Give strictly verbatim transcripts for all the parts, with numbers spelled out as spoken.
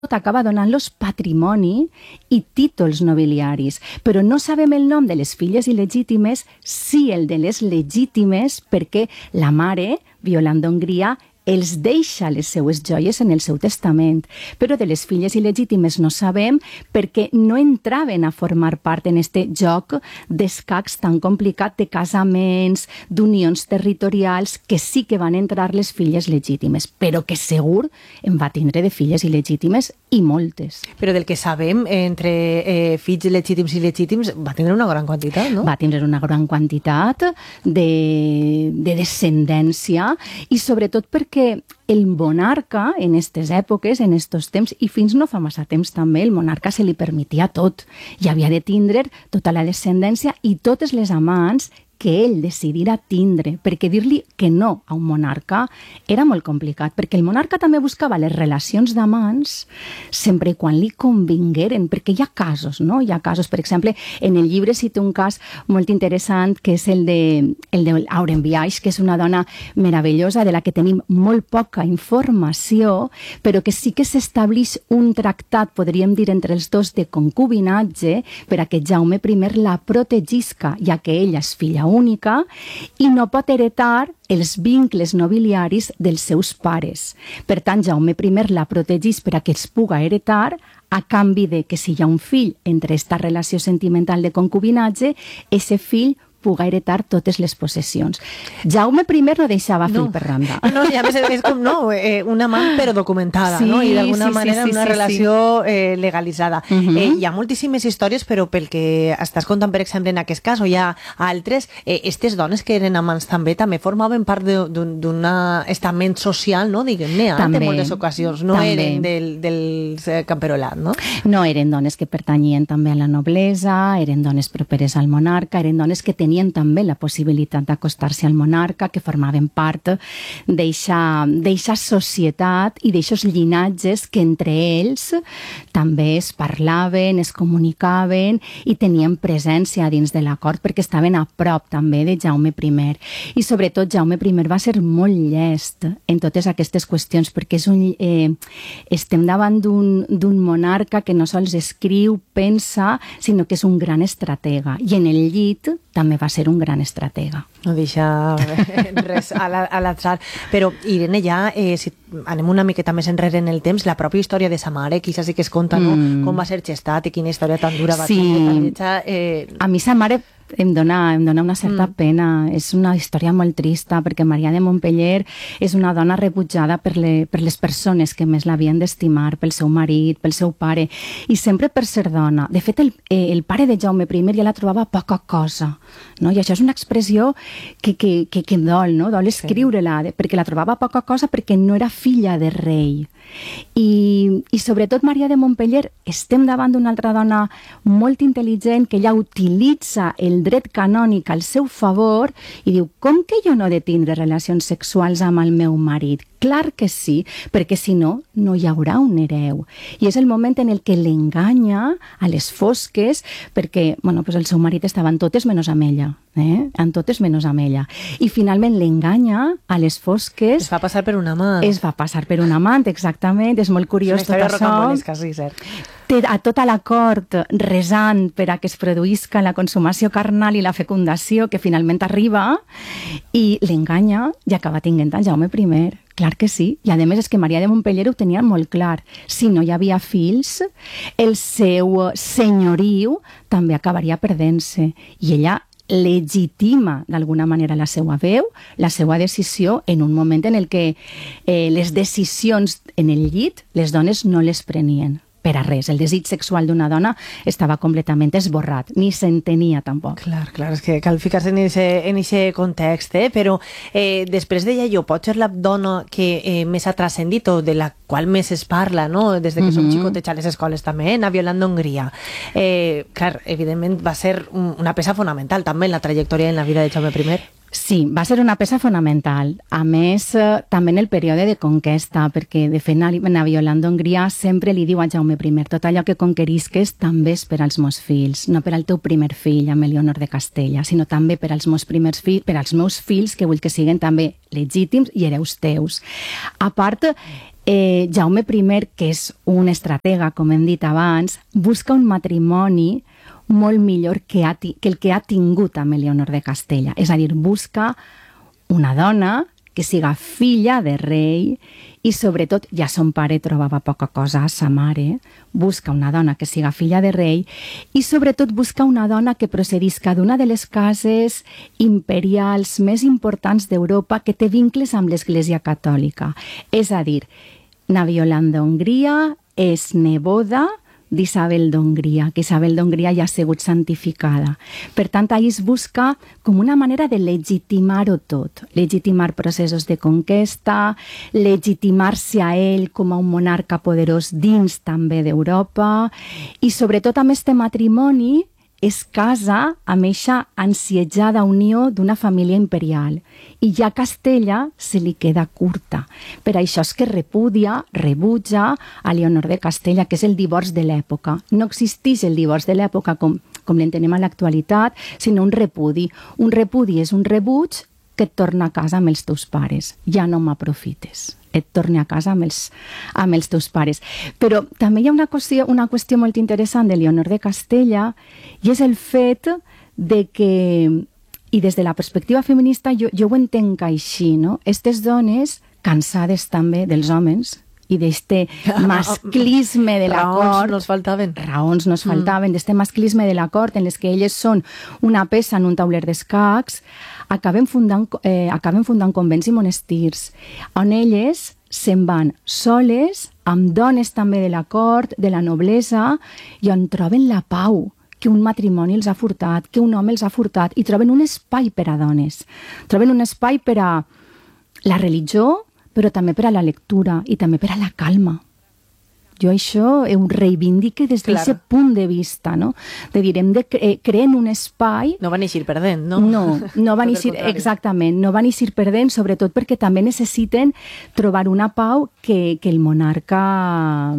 acaba donant-los patrimoni i títols nobiliaris, però no sabem el nom de les filles il·legítimes, sí el de les legítimes, perquè la mare, Violant d'Hongria, els deixa les seues joies en el seu testament, però de les filles il·legítimes no sabem perquè no entraven a formar part en este joc d'escacs tan complicat de casaments, d'unions territorials, que sí que van entrar les filles legítimes, però que segur en va tindre de filles il·legítimes i moltes. Però del que sabem, entre eh, fills legítims i il·legítims, va tindre una gran quantitat, no? Va tindre una gran quantitat de, de descendència i sobretot perquè que el monarca, en aquestes èpoques, en aquests temps, i fins no fa massa temps també, el monarca se li permetia tot. I havia de tindre tota la descendència i totes les amants que ell decidirà tindre, perquè dir-li que no a un monarca era molt complicat, perquè el monarca també buscava les relacions d'amants sempre i quan li convingueren, perquè hi ha casos, no? Hi ha casos, per exemple, en el llibre cita un cas molt interessant, que és el de, el de Auren Biaix, que és una dona meravellosa de la que tenim molt poca informació, però que sí que s'estableix un tractat, podríem dir, entre els dos de concubinatge, per a que Jaume primer la protegisca, ja que ella és filla única i no pot heretar els vincles nobiliaris dels seus pares. Per tant, Jaume primer la protegís per a que els puga heretar a canvi de que si hi ha un fill entre esta relació sentimental de concubinatge, ese fill puga heretar totes les possessions. Jaume primer no deixava fill no. per randa. No, ja més és com no, eh, una amant però documentada, sí, no? I d'alguna sí, manera sí, sí, una sí, relació sí. eh, legalitzada. Uh -huh. eh, hi ha moltíssimes històries, però pel que estàs contant, per exemple, en aquest cas, o hi ha altres, eh, aquestes dones que eren amants també, també formaven part d'un estament social, no? Diguem-ne, en moltes ocasions. No també. Eren del, del camperolat, no? No, eren dones que pertanyien també a la noblesa, eren dones properes al monarca, eren dones que tenien tenien també la possibilitat d'acostar-se al monarca, que formaven part d'eixa societat i d'eixos llinatges que entre ells també es parlaven, es comunicaven i tenien presència dins de la cort perquè estaven a prop també de Jaume primer. I sobretot Jaume primer va ser molt llest en totes aquestes qüestions perquè és un, eh, estem davant d'un monarca que no sols escriu, pensa, sinó que és un gran estratega. I en el llit també va ser un gran estratega. No deixa res a l'atzar. Però, Irene, ja, eh, si anem una miqueta més enrere en el temps, la pròpia història de sa mare, quizás sí que es conta, no? Mm. Com va ser gestat i quina història tan dura va sí. tenir. Eh... A mi sa mare em dona, em dona una certa mm. pena. És una història molt trista perquè Maria de Montpeller és una dona rebutjada per, le, per les persones que més l'havien d'estimar, pel seu marit, pel seu pare, i sempre per ser dona. De fet, el, eh, el pare de Jaume primer ja la trobava poca cosa, no? I això és una expressió que, que, que, que dol, no? Dol escriure-la, sí. perquè la trobava poca cosa perquè no era filla de rei. I, i sobretot Maria de Montpeller, estem davant d'una altra dona molt intel·ligent que ja utilitza el dret canònic al seu favor i diu, com que jo no he de tindre relacions sexuals amb el meu marit? Clar que sí, perquè si no, no hi haurà un hereu. I és el moment en el que l'enganya a les fosques, perquè bueno, pues el seu marit estaven totes menys amb ella, eh? en totes menys amb ella. I finalment l'enganya a les fosques. Es va passar per un amant. Es va passar per un amant, exactament. És molt curiós tot això. Sí, cert. Té a tota la cort resant per a que es produïsca la consumació carnal i la fecundació, que finalment arriba, i l'enganya i acaba tinguent a Jaume primer. Clar que sí. I a més és que Maria de Montpeller ho tenia molt clar. Si no hi havia fills, el seu senyoriu també acabaria perdent-se. I ella legitima d'alguna manera la seva veu, la seva decisió en un moment en el que eh, les decisions en el llit les dones no les prenien per a res. El desig sexual d'una dona estava completament esborrat, ni s'entenia tampoc. Clar, clar, és que cal ficar-se en aquest context, eh? Però eh, després d'ella jo, pot ser la dona que eh, més ha transcendit o de la qual més es parla, no? Des de que mm-hmm. som xicotets a les escoles també, eh? Violant d'Hongria. Eh, clar, evidentment va ser una peça fonamental també en la trajectòria i en la vida de Jaume primer. Sí, va ser una peça fonamental. A més, eh, també en el període de conquesta, perquè de fet na Violant d'Hongria sempre li diu a Jaume primer, tot allò que conquerisques també és per als meus fills, no per al teu primer fill, amb Elionor de Castella, sinó també per als meus primers fills, per als meus fills, que vull que siguin també legítims i hereus teus. A part, Eh, Jaume I, que és un estratega, com hem dit abans, busca un matrimoni molt millor que, ha, que el que ha tingut amb Elionor de Castella. És a dir, busca una dona que siga filla de rei i, sobretot, ja son pare trobava poca cosa a sa mare, busca una dona que siga filla de rei i, sobretot, busca una dona que procedisca d'una de les cases imperials més importants d'Europa que té vincles amb l'Església Catòlica. És a dir, na Violant d'Hongria és neboda d'Isabel d'Hongria, que Isabel d'Hongria ja ha sigut santificada. Per tant, ahir es busca com una manera de legitimar-ho tot, legitimar processos de conquesta, legitimar-se a ell com a un monarca poderós dins també d'Europa i, sobretot, amb este matrimoni es casa amb eixa ansiejada unió d'una família imperial i ja Castella se li queda curta. Per això és que repudia, rebutja a Leonor de Castella, que és el divorç de l'època. No existeix el divorç de l'època com, com l'entenem a l'actualitat, sinó un repudi. Un repudi és un rebuig que et torna a casa amb els teus pares. Ja no m'aprofites. Et torni a casa amb els, amb els teus pares. Però també hi ha una qüestió, una qüestió molt interessant de Leonor de Castella i és el fet de que, i des de la perspectiva feminista jo, jo ho entenc així, no? Estes dones, cansades també dels homes i d'este masclisme de la cort... Raons nos faltaven. Raons nos faltaven, mm. d'este masclisme de la cort en les que elles són una peça en un tauler d'escacs, acaben fundant, eh, acaben fundant convents i monestirs, on elles se'n van soles, amb dones també de la cort, de la noblesa, i on troben la pau que un matrimoni els ha furtat, que un home els ha furtat, i troben un espai per a dones. Troben un espai per a la religió, però també per a la lectura i també per a la calma. Jo això ho reivindique des d'aquest punt de vista, no? De dir, hem de cre crear un espai... No van eixir perdent, no? No, no van eixir, exactament, no van eixir perdent, sobretot perquè també necessiten trobar una pau que, que el monarca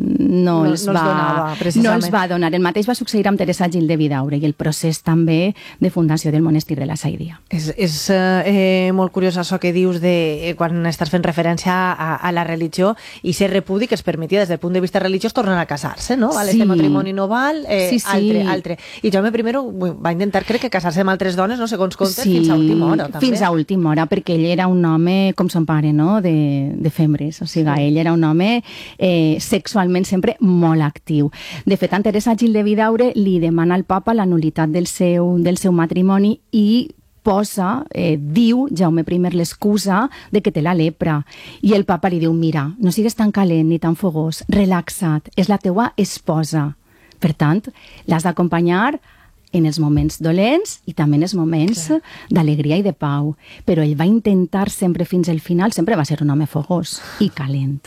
no, no els no va, donava, no els va donar. El mateix va succeir amb Teresa Gil de Vidaure i el procés també de fundació del monestir de la Sairia. És, és eh, molt curiós això que dius de eh, quan estàs fent referència a, a la religió i ser repudi que es permetia des del punt de vista religiós tornar a casar-se, no? Val, sí. Este matrimoni no val, eh, sí, sí. altre, altre. I Jaume I va intentar, crec que casar-se amb altres dones, no segons comptes, sí. fins a última hora, també. Fins a última hora, perquè ell era un home, com son pare, no? De, de fembres, o sigui, sí. ell era un home eh, sexualment sempre molt actiu. De fet, en Teresa Gil de Vidaure li demana al papa la nul·litat del seu, del seu matrimoni i posa, eh, diu Jaume I l'excusa de que té la lepra. I el papa li diu, mira, no sigues tan calent ni tan fogós, relaxa't, és la teua esposa. Per tant, l'has d'acompanyar en els moments dolents i també en els moments sí. d'alegria i de pau. Però ell va intentar sempre fins al final, sempre va ser un home fogós i calent.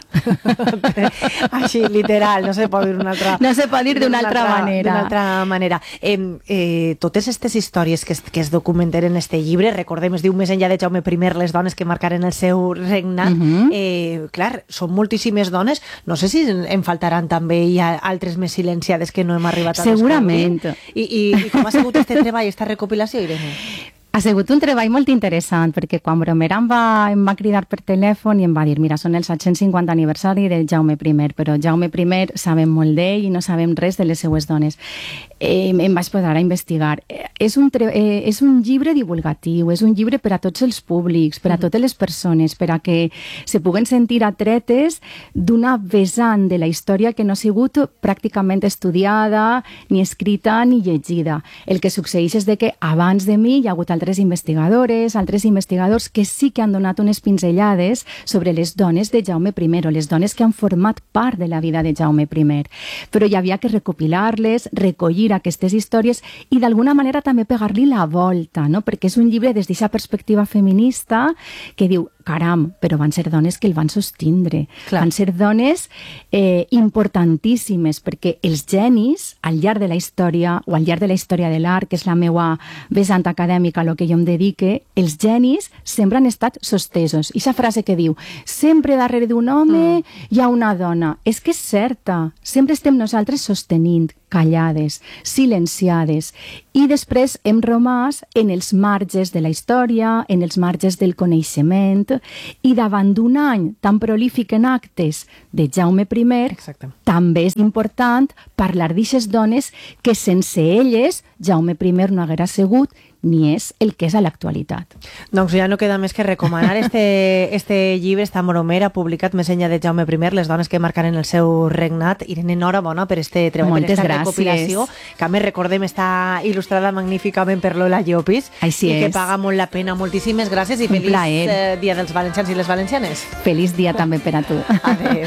Així, literal, no se pot dir d'una altra, no se pot dir d'una altra, altra manera. D'una altra manera. Eh, eh, totes aquestes històries que es, que es documenten en este llibre, recordem, es diu Més enllà de Jaume I, les dones que marcaren el seu regnat, uh -huh. eh, clar, són moltíssimes dones, no sé si en faltaran també hi ha altres més silenciades que no hem arribat a segurament. I, i, i com ha sigut este treball, esta recopilació, Irene? Ha sigut un treball molt interessant, perquè quan Bromera em va, em va cridar per telèfon i em va dir, mira, són els set-cents cinquanta aniversari de Jaume I, però Jaume I sabem molt d'ell i no sabem res de les seues dones. Eh, em vaig posar a investigar. Eh, és, un eh, és un llibre divulgatiu, és un llibre per a tots els públics, per a totes les persones, per a que se puguen sentir atretes d'una vessant de la història que no ha sigut pràcticament estudiada, ni escrita, ni llegida. El que succeeix és de que abans de mi hi ha hagut altres investigadores, altres investigadors que sí que han donat unes pinzellades sobre les dones de Jaume I, o les dones que han format part de la vida de Jaume I. Però hi havia que recopilar-les, recollir aquestes històries i d'alguna manera també pegar-li la volta, no? Perquè és un llibre des d'aquesta perspectiva feminista que diu, caram, però van ser dones que el van sostindre. Clar. Van ser dones eh, importantíssimes, perquè els genis, al llarg de la història, o al llarg de la història de l'art, que és la meva vessant acadèmica, a lo que jo em dedique, els genis sempre han estat sostesos. I aquesta frase que diu, sempre darrere d'un home mm. hi ha una dona. És que és certa. Sempre estem nosaltres sostenint, callades, silenciades, i després hem romàs en els marges de la història, en els marges del coneixement, Regnat, i davant d'un any tan prolífic en actes de Jaume I, Exacte. també és important parlar d'aixes dones que sense elles Jaume I no haguera sigut ni és el que és a l'actualitat. Doncs ja no queda més que recomanar este, este llibre, esta bromera, publicat més enllà de Jaume I, les dones que marcaren el seu regnat. Irene, enhorabona per este treball, Moltes per esta gràcies. recopilació, que a més recordem està il·lustrada magníficament per Lola Llopis. Així i que és. paga molt la pena. Moltíssimes gràcies i Un feliç plaer. eh, dia dels valencians i les valencianes. Feliç dia també per a tu. Adéu.